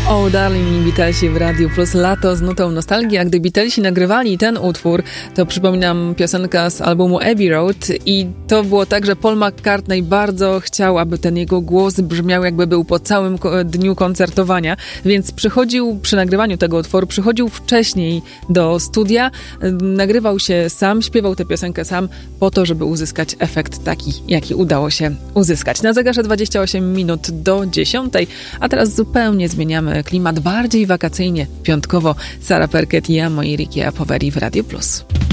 Oh Darling, Beatlesi w Radiu Plus, lato z nutą nostalgii. A gdy Beatlesi nagrywali ten utwór, to przypominam piosenka z albumu Abbey Road i to było tak, że Paul McCartney bardzo chciał, aby ten jego głos brzmiał, jakby był po całym dniu koncertowania, więc przychodził przy nagrywaniu tego utworu, przychodził wcześniej do studia, nagrywał się sam, śpiewał tę piosenkę sam po to, żeby uzyskać efekt taki, jaki udało się uzyskać. Na zegarze 28 minut do 10, a teraz zupełnie zmieniamy klimat, bardziej wakacyjnie, piątkowo. Sara Perket i ja, moi Ricky Poveri w Radio Plus.